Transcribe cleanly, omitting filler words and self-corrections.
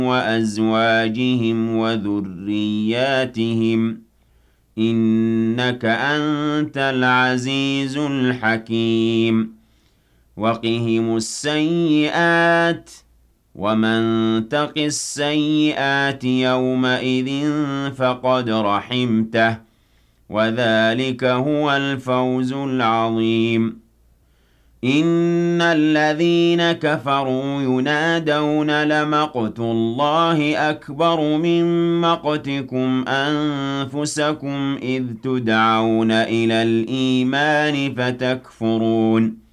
وأزواجهم وذرياتهم إنك أنت العزيز الحكيم وقهم السيئات ومن تق السيئات يومئذ فقد رحمته وذلك هو الفوز العظيم إن الذين كفروا ينادون لمقت الله أكبر من مقتكم أنفسكم إذ تدعون إلى الإيمان فتكفرون